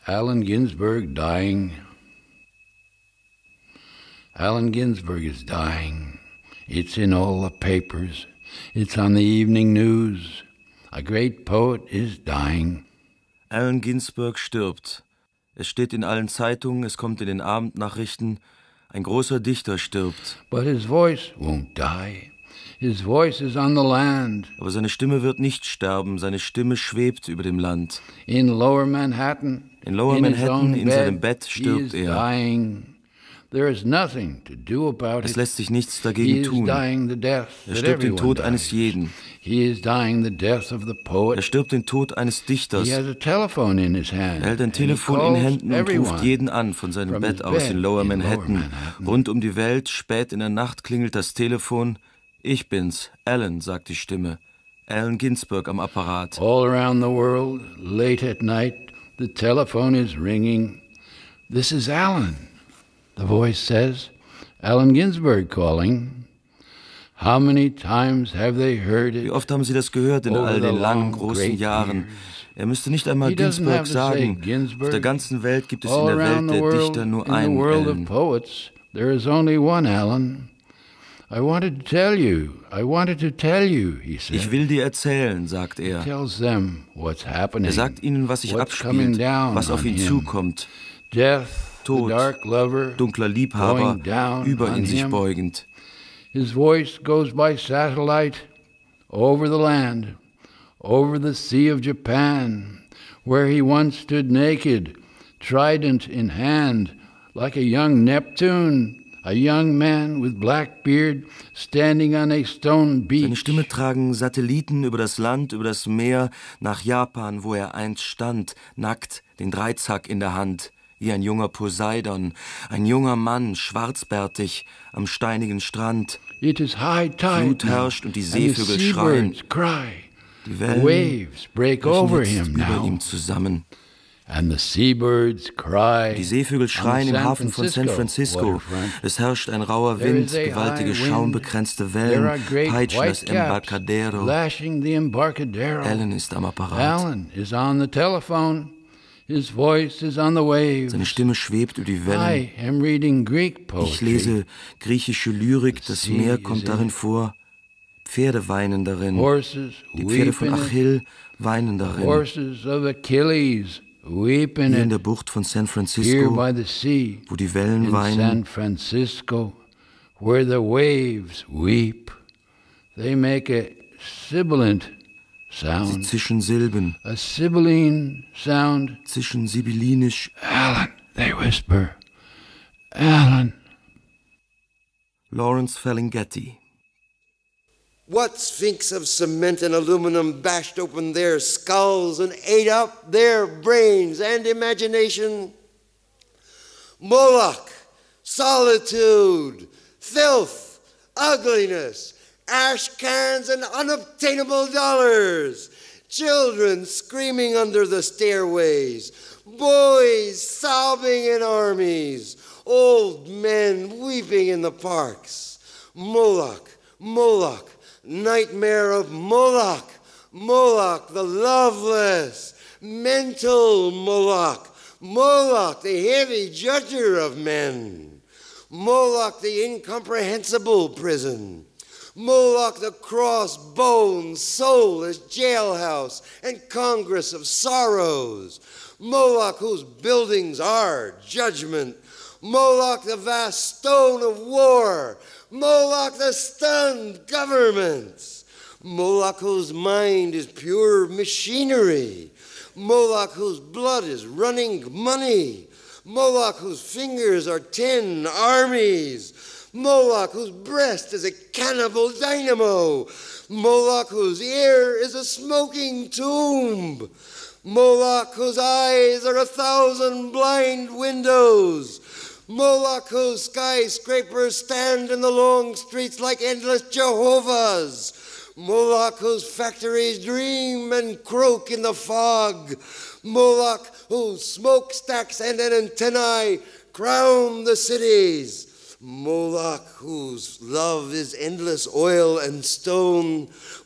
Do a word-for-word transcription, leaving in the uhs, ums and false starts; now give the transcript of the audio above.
Allen Ginsberg dying. Allen Ginsberg is dying. It's in all the papers. It's on the evening news. A great poet is dying. Allen Ginsberg stirbt. Es steht in allen Zeitungen, es kommt in den Abendnachrichten. Ein großer Dichter stirbt. But his voice won't die. His voice is on the land. Aber seine Stimme wird nicht sterben, seine Stimme schwebt über dem Land. In Lower Manhattan, in Lower in Manhattan, his own in seinem bed, Bett stirbt he is er. Dying. There is nothing to do about Es it. lässt sich nichts He dagegen is tun. dying the death Er that stirbt den everyone Tod dies. eines jeden. He is dying the death of the Er poet. stirbt den Tod eines Dichters. He has a telephone in his hand. Er hält ein and he Telefon in calls Händen und everyone ruft jeden an von seinem from Bett his aus bed in Lower in Lower Manhattan. Manhattan. Rund um die Welt, spät in der Nacht klingelt das Telefon. Ich bin's, Allen, sagt die Stimme. Allen Ginsberg am Apparat. All around the world, late at night, the telephone is ringing. This is Allen, the voice says. Allen Ginsberg calling. How many times have they heard it? Wie oft haben Sie das gehört in over all the den langen, long, großen great Jahren? years? Er müsste nicht einmal He doesn't Ginsberg have to say sagen. Ginsberg. Auf der ganzen Welt gibt es in All der Welt around the der world, Dichter nur in the einen world of Allen. poets, there is only one Allen. I wanted to tell you, I wanted to tell you, he said. Ich will dir erzählen, sagt er. He tells them what's happening. Er sagt ihnen, was sich what's coming abspielt, down was auf on ihn him. zukommt. Death, Tod, the dark lover, dunkler Liebhaber, going down über on ihn sich him. beugend. His voice goes by satellite over the land, over the Sea of Japan, where he once stood naked, trident in hand, like a young Neptune, a young man with black beard standing on a stone beach. Seine Stimme tragen Satelliten über das Land, über das Meer, nach Japan, wo er einst stand, nackt, den Dreizack in der Hand, wie ein junger Poseidon, ein junger Mann, schwarzbärtig, am steinigen Strand. It is high tide Flut now, herrscht und die and the Seevögel schreien. seabirds cry. Die The Wellen waves break brechen over jetzt him über now, ihm zusammen. and the seabirds cry. Die Seevögel schreien on the im San Hafen von San Francisco. waterfront. Es herrscht ein rauer There Wind, is a gewaltige high wind. schaumbegrenzte There Wellen are great peitschen das white caps Embarcadero. lashing the Embarcadero. Allen ist am Apparat. Allen is on the telephone. His voice is on the waves. Seine Stimme schwebt über die I Wellen. am reading Greek Ich poetry. lese griechische Lyrik, das sea Meer is kommt in darin it. vor. Pferde weinen darin. Horses Die Pferde weep von in it. Achill weinen darin. Horses of Achilles weep in Hier in it. der Bucht von San Here Francisco, by the sea, wo die Wellen in weinen, San Francisco, where the waves weep, they make a sibilant sie sound, zischen Silben, a sibylline sound. zischen sibyllinisch. Allen, they whisper, Allen. Lawrence Ferlinghetti. What sphinx of cement and aluminum bashed open their skulls and ate up their brains and imagination? Moloch, solitude, filth, ugliness, ash cans and unobtainable dollars, children screaming under the stairways, boys sobbing in armies, old men weeping in the parks. Moloch, Moloch, nightmare of Moloch, Moloch the loveless, mental Moloch, Moloch the heavy judger of men, Moloch the incomprehensible prison, Moloch the cross-boned, soulless jailhouse and congress of sorrows, Moloch whose buildings are judgment, Moloch the vast stone of war, Moloch the stunned governments, Moloch whose mind is pure machinery, Moloch whose blood is running money, Moloch whose fingers are ten armies, Moloch whose breast is a cannibal dynamo, Moloch whose ear is a smoking tomb, Moloch whose eyes are a thousand blind windows, Moloch whose skyscrapers stand in the long streets like endless Jehovahs, Moloch whose factories dream and croak in the fog, Moloch whose smokestacks and antennae crown the cities, Moloch whose love is endless oil and stone,